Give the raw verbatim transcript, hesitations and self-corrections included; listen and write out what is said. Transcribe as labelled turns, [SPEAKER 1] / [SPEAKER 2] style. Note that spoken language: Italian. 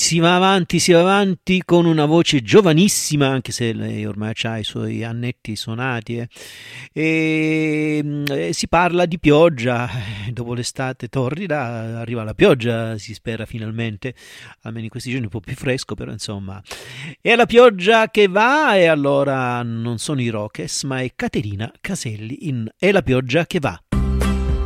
[SPEAKER 1] Si va avanti, si va avanti con una voce giovanissima, anche se lei ormai ha i suoi annetti suonati, eh. E, e si parla di pioggia. Dopo l'estate torrida arriva la pioggia, si spera finalmente, almeno in questi giorni un po' più fresco, però insomma è la pioggia che va. E allora non sono i Rockets, ma è Caterina Caselli in È la pioggia che va.